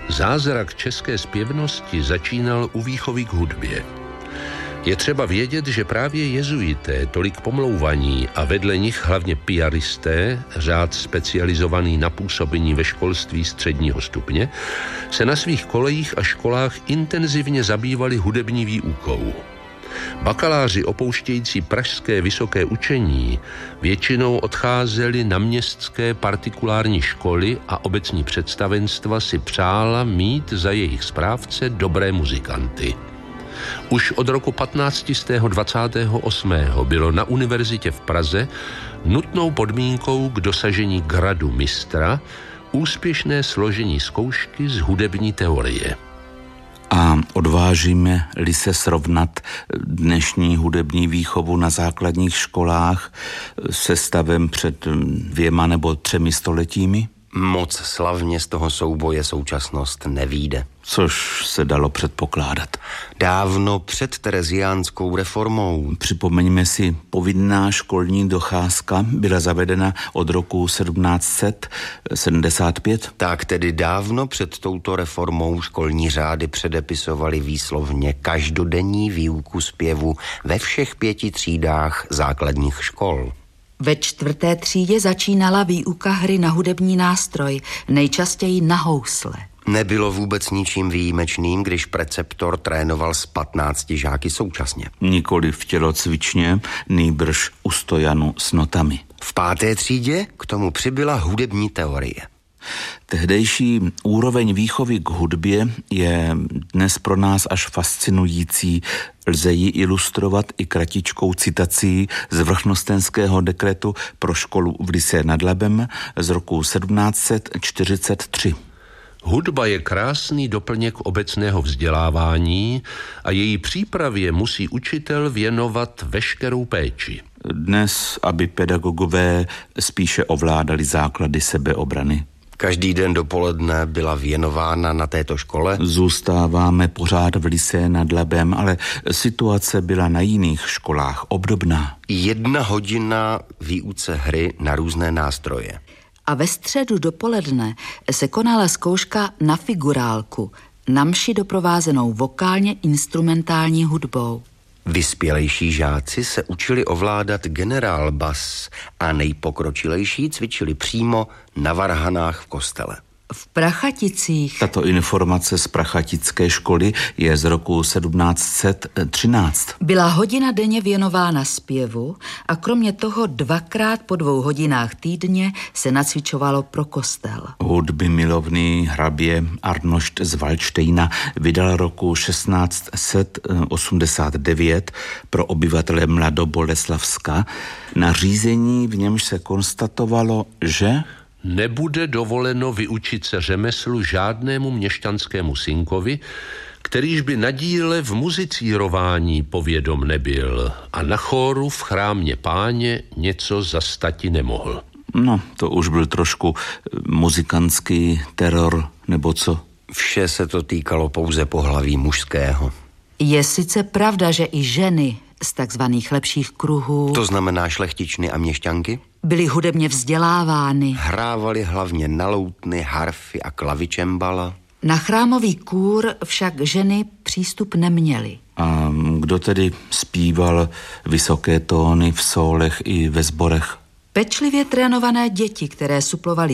Zázrak české zpěvnosti začínal u výchovy k hudbě. Je třeba vědět, že právě jezuité, tolik pomlouvaní a vedle nich hlavně piaristé, řád specializovaný na působení ve školství středního stupně, se na svých kolejích a školách intenzivně zabývali hudební výukou. Bakaláři opouštějící pražské vysoké učení většinou odcházeli na městské partikulární školy a obecní představenstva si přála mít za jejich správce dobré muzikanty. Už od roku 1528. bylo na univerzitě v Praze nutnou podmínkou k dosažení gradu mistra úspěšné složení zkoušky z hudební teorie. A odvážíme-li se srovnat dnešní hudební výchovu na základních školách se stavem před 2 nebo 3 stoletími? Moc slavně z toho souboje současnost nevyjde. Což se dalo předpokládat. Dávno před tereziánskou reformou. Připomeňme si, povinná školní docházka byla zavedena od roku 1775. Tak tedy dávno před touto reformou školní řády předepisovaly výslovně každodenní výuku zpěvu ve všech 5 třídách základních škol. Ve 4. třídě začínala výuka hry na hudební nástroj, nejčastěji na housle. Nebylo vůbec ničím výjimečným, když preceptor trénoval s 15 žáky současně. Nikoli v tělocvičně, nýbrž u stojanu s notami. V 5. třídě k tomu přibyla hudební teorie. Tehdejší úroveň výchovy k hudbě je dnes pro nás až fascinující. Lze ji ilustrovat i kratičkou citací z vrchnostenského dekretu pro školu v Lysé nad Labem z roku 1743. Hudba je krásný doplněk obecného vzdělávání a její přípravě musí učitel věnovat veškerou péči. Dnes, aby pedagogové spíše ovládali základy sebeobrany. Každý den dopoledne byla věnována na této škole. Zůstáváme pořád v Lysé nad Labem, ale situace byla na jiných školách obdobná. 1 hodina výuce hry na různé nástroje. A ve středu dopoledne se konala zkouška na figurálku, na mši doprovázenou vokálně instrumentální hudbou. Vyspělejší žáci se učili ovládat generál bas a nejpokročilejší cvičili přímo na varhanách v kostele. V Prachaticích. Tato informace z prachatické školy je z roku 1713. Byla hodina denně věnována zpěvu a kromě toho 2krát po 2 hodinách týdně se nacvičovalo pro kostel. Hudby milovný hrabě Arnošt z Valdštejna vydal roku 1689 pro obyvatele Mladoboleslavska nařízení, v němž se konstatovalo, že nebude dovoleno vyučit se řemeslu žádnému měšťanskému synkovi, kterýž by na díle v muzicírování povědom nebyl a na chóru v chrámě Páně něco zastati nemohl. No, to už byl trošku muzikantský teror, nebo co? Vše se to týkalo pouze pohlaví mužského. Je sice pravda, že i ženy z takzvaných lepších kruhů, to znamená šlechtičny a měšťanky, byly hudebně vzdělávány. Hrávali hlavně na loutny, harfy a klavičembala. Na chrámový kůr však ženy přístup neměly. A kdo tedy zpíval vysoké tóny v sólech i ve sborech? Pečlivě trénované děti, které suplovaly